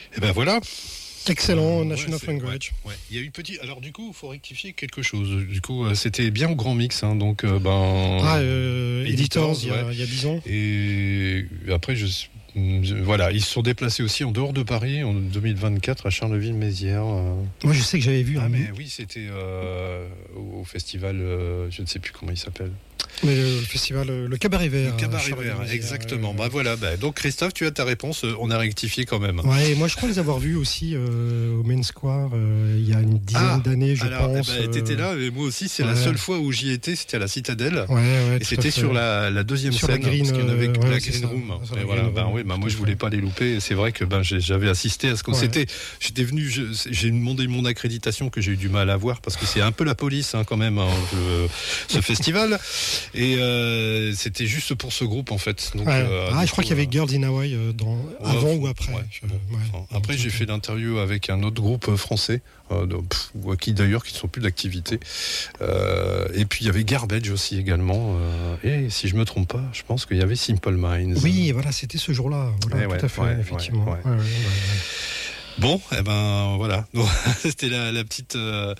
Et ben voilà. Excellent, Nation of Language. Ouais. Il y a eu petit. Alors du coup, il faut rectifier quelque chose. Du coup, c'était bien au Grand Mix, hein, donc Editors, il y a 10 ans. Et après, voilà, ils se sont déplacés aussi en dehors de Paris en 2024 à Charleville-Mézières. Moi, je sais que j'avais vu. Mais oui, c'était au festival, je ne sais plus comment il s'appelle. Mais le festival, le Cabaret Vert. Le Cabaret Vert, exactement. Voilà. Donc Christophe, tu as ta réponse. On a rectifié quand même. Ouais, moi je crois les avoir vus aussi au Main Square il y a une dizaine d'années, je pense. T'étais là, mais moi aussi, c'est la seule fois où j'y étais, c'était à la Citadelle. Et c'était sur la deuxième sur scène, la green, parce qu'il y en avait la Green ça, Room. Et voilà, moi je voulais pas les louper. Et c'est vrai que j'avais assisté à ce qu'on c'était. J'étais venu, j'ai demandé mon accréditation que j'ai eu du mal à avoir parce que c'est un peu la police quand même, ce festival. Et c'était juste pour ce groupe en fait. Donc, je crois qu'il y avait Girls in Hawaii avant ou après. Après j'ai fait l'interview avec un autre groupe français qui d'ailleurs qui ne sont plus d'activité. Et puis il y avait Garbage aussi également. Et si je me trompe pas, je pense qu'il y avait Simple Minds. Oui, voilà, c'était ce jour-là. Voilà, tout à fait, effectivement. Bon, voilà. Donc, c'était la petite, le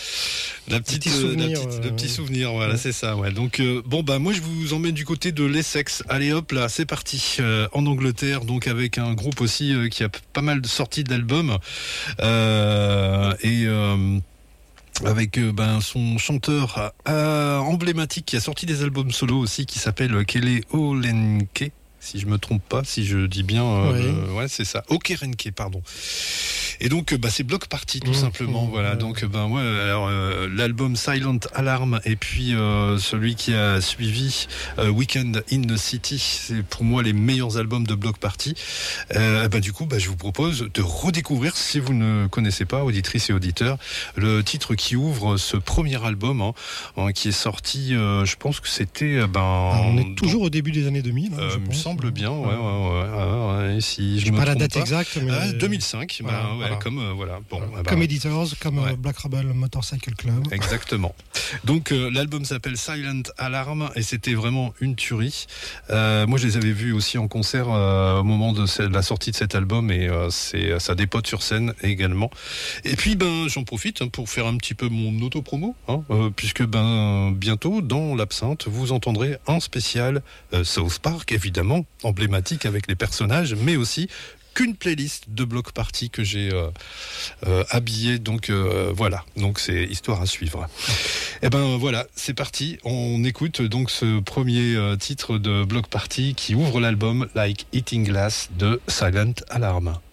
petit souvenir. Voilà, c'est ça. Ouais. Donc moi je vous emmène du côté de l'Essex. Allez hop là, c'est parti en Angleterre. Donc avec un groupe aussi qui a pas mal de sorties d'albums avec son chanteur emblématique qui a sorti des albums solo aussi qui s'appelle Kele Olenke. Si je me trompe pas, si je dis bien, c'est ça. Okereke, pardon. Et donc, c'est Bloc Party tout simplement. Voilà. Donc, l'album Silent Alarm et puis celui qui a suivi Weekend in the City, c'est pour moi les meilleurs albums de Bloc Party. Du coup, je vous propose de redécouvrir, si vous ne connaissez pas, auditrices et auditeurs, le titre qui ouvre ce premier album qui est sorti. Je pense que c'était. On est toujours au début des années 2000. Je pense. Semble bien, si je pas la date exacte, mais 2005, comme Editors, comme Black Rebel Motorcycle Club. Exactement. Donc l'album s'appelle Silent Alarm et c'était vraiment une tuerie. Moi, je les avais vus aussi en concert au moment de la sortie de cet album et ça dépote sur scène également. Et puis j'en profite pour faire un petit peu mon auto-promo, puisque bientôt dans l'Absinthe, vous entendrez un spécial South Park, évidemment, emblématique avec les personnages, mais aussi qu'une playlist de Bloc Party que j'ai habillée. Donc voilà, donc c'est histoire à suivre. Et voilà, c'est parti. On écoute donc ce premier titre de Bloc Party qui ouvre l'album Like Eating Glass de Silent Alarm.